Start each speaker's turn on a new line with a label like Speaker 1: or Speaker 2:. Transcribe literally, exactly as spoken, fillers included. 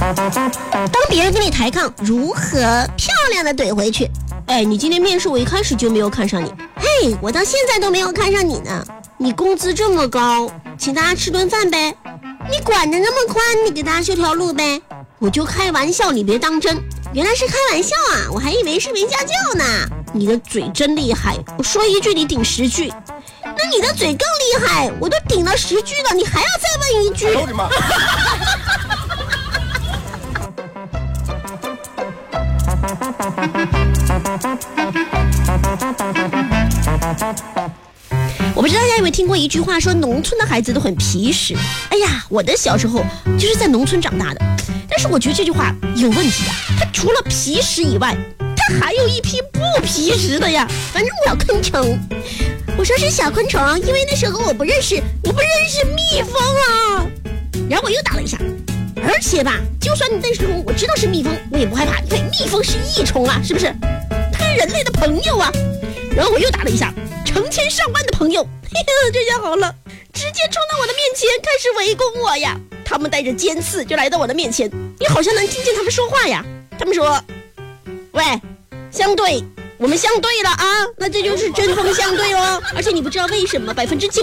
Speaker 1: 当别人跟你抬杠，如何漂亮的怼回去？哎，你今天面试我一开始就没有看上你。嘿，我到现在都没有看上你呢。你工资这么高，请大家吃顿饭呗。你管得那么宽，你给大家修条路呗。我就开玩笑，你别当真。原来是开玩笑啊，我还以为是没家教呢。你的嘴真厉害，我说一句你顶十句。那你的嘴更厉害，我都顶了十句了，你还要再问一句。我的妈！我不知道大家有没有听过一句话，说农村的孩子都很皮实。哎呀，我的小时候就是在农村长大的，但是我觉得这句话有问题啊。他除了皮实以外，他还有一批不皮实的呀。反正小昆虫，我说是小昆虫，因为那时候我不认识，我不认识蜜蜂啊。然后我又打了一下，而且吧，就算那时候我知道是蜜蜂，我也不害怕，因为蜜蜂是益虫啊，是不是？它是人类的朋友啊。然后我又打了一下，成千上万的朋友，嘿嘿，这下好了，直接冲到我的面前开始围攻我呀。他们带着尖刺就来到我的面前，你好像能听见他们说话呀。他们说，喂，相对，我们相对了啊，那这就是针锋相对哦。而且你不知道为什么百分之九